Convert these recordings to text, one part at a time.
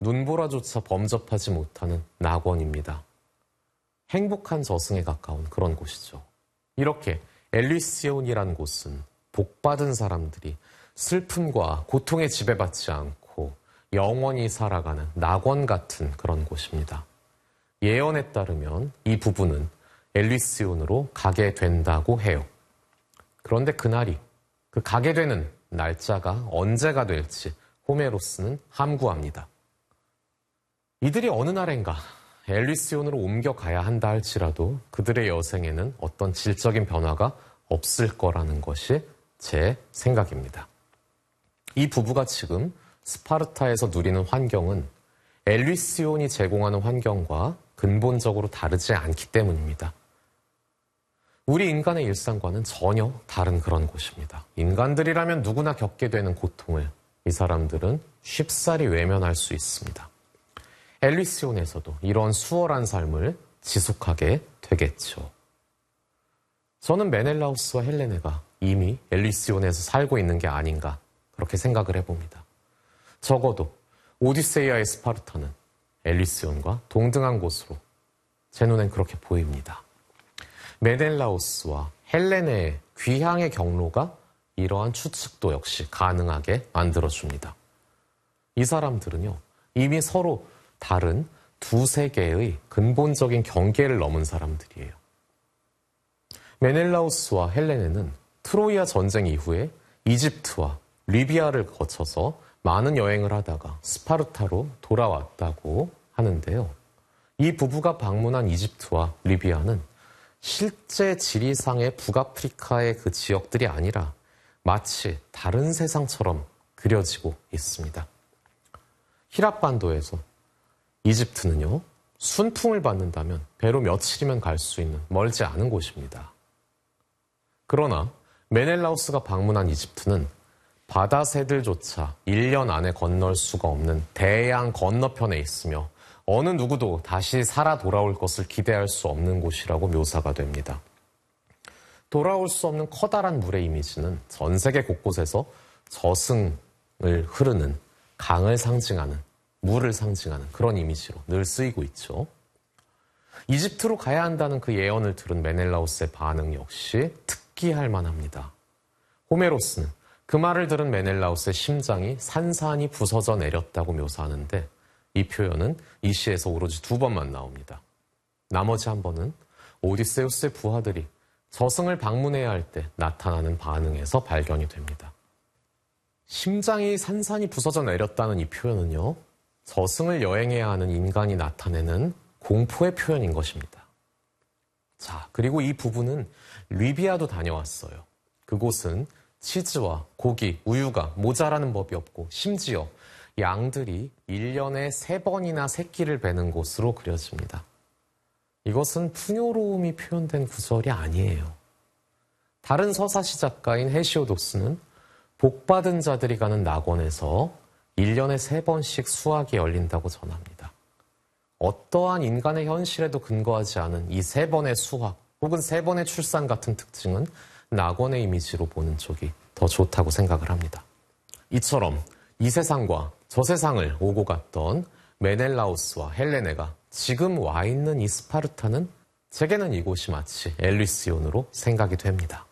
눈보라조차 범접하지 못하는 낙원입니다. 행복한 저승에 가까운 그런 곳이죠. 이렇게 엘리시온이란 곳은 복받은 사람들이 슬픔과 고통에 지배받지 않고 영원히 살아가는 낙원 같은 그런 곳입니다. 예언에 따르면 이 부부는 엘리시온으로 가게 된다고 해요. 그런데 그날이, 그 가게 되는 날짜가 언제가 될지 호메로스는 함구합니다. 이들이 어느 날엔가 엘리시온으로 옮겨가야 한다 할지라도 그들의 여생에는 어떤 질적인 변화가 없을 거라는 것이 제 생각입니다. 이 부부가 지금 스파르타에서 누리는 환경은 엘리시온이 제공하는 환경과 근본적으로 다르지 않기 때문입니다. 우리 인간의 일상과는 전혀 다른 그런 곳입니다. 인간들이라면 누구나 겪게 되는 고통을 이 사람들은 쉽사리 외면할 수 있습니다. 엘리시온에서도 이런 수월한 삶을 지속하게 되겠죠. 저는 메넬라우스와 헬레네가 이미 엘리시온에서 살고 있는 게 아닌가 그렇게 생각을 해봅니다. 적어도 오디세이아의 스파르타는 엘리시온과 동등한 곳으로 제 눈엔 그렇게 보입니다. 메넬라우스와 헬레네의 귀향의 경로가 이러한 추측도 역시 가능하게 만들어줍니다. 이 사람들은요, 이미 서로 다른 두 세계의 근본적인 경계를 넘은 사람들이에요. 메넬라우스와 헬레네는 트로이아 전쟁 이후에 이집트와 리비아를 거쳐서 많은 여행을 하다가 스파르타로 돌아왔다고 하는데요. 이 부부가 방문한 이집트와 리비아는 실제 지리상의 북아프리카의 그 지역들이 아니라 마치 다른 세상처럼 그려지고 있습니다. 히랍반도에서 이집트는요, 순풍을 받는다면 배로 며칠이면 갈 수 있는 멀지 않은 곳입니다. 그러나 메넬라우스가 방문한 이집트는 바다 새들조차 1년 안에 건널 수가 없는 대양 건너편에 있으며 어느 누구도 다시 살아 돌아올 것을 기대할 수 없는 곳이라고 묘사가 됩니다. 돌아올 수 없는 커다란 물의 이미지는 전 세계 곳곳에서 저승을 흐르는 강을 상징하는, 물을 상징하는 그런 이미지로 늘 쓰이고 있죠. 이집트로 가야 한다는 그 예언을 들은 메넬라우스의 반응 역시 특기할 만합니다. 호메로스는 그 말을 들은 메넬라우스의 심장이 산산이 부서져 내렸다고 묘사하는데 이 표현은 이 시에서 오로지 2번만 나옵니다. 나머지 한 번은 오디세우스의 부하들이 저승을 방문해야 할 때 나타나는 반응에서 발견이 됩니다. 심장이 산산이 부서져 내렸다는 이 표현은요, 저승을 여행해야 하는 인간이 나타내는 공포의 표현인 것입니다. 자, 그리고 이 부부는 리비아도 다녀왔어요. 그곳은 치즈와 고기, 우유가 모자라는 법이 없고 심지어 양들이 1년에 3번이나 새끼를 베는 곳으로 그려집니다. 이것은 풍요로움이 표현된 구절이 아니에요. 다른 서사시 작가인 헤시오도스는 복받은 자들이 가는 낙원에서 1년에 3번씩 수학이 열린다고 전합니다. 어떠한 인간의 현실에도 근거하지 않은 이 3번의 수학 혹은 3번의 출산 같은 특징은 낙원의 이미지로 보는 쪽이 더 좋다고 생각을 합니다. 이처럼 이 세상과 저 세상을 오고 갔던 메넬라우스와 헬레네가 지금 와 있는 이 스파르타는 제게는 이곳이 마치 엘리시온으로 생각이 됩니다.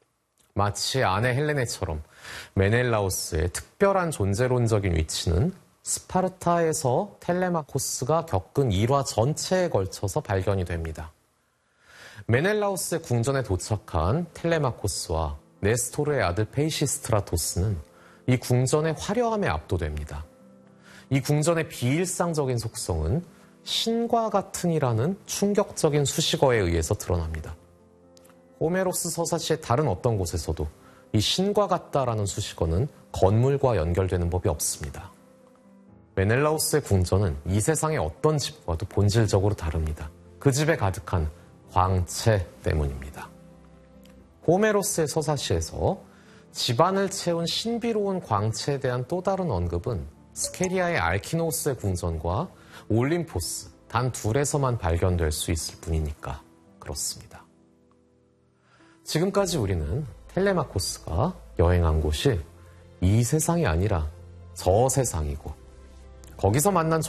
마치 아내 헬레네처럼 메넬라우스의 특별한 존재론적인 위치는 스파르타에서 텔레마코스가 겪은 일화 전체에 걸쳐서 발견이 됩니다. 메넬라우스의 궁전에 도착한 텔레마코스와 네스토르의 아들 페이시스트라토스는 이 궁전의 화려함에 압도됩니다. 이 궁전의 비일상적인 속성은 신과 같은이라는 충격적인 수식어에 의해서 드러납니다. 호메로스 서사시의 다른 어떤 곳에서도 이 신과 같다라는 수식어는 건물과 연결되는 법이 없습니다. 메넬라우스의 궁전은 이 세상의 어떤 집과도 본질적으로 다릅니다. 그 집에 가득한 광채 때문입니다. 호메로스의 서사시에서 집안을 채운 신비로운 광채에 대한 또 다른 언급은 스케리아의 알키노스의 궁전과 올림포스 단 둘에서만 발견될 수 있을 뿐이니까 그렇습니다. 지금까지 우리는 텔레마코스가 여행한 곳이 이 세상이 아니라 저 세상이고 거기서 만난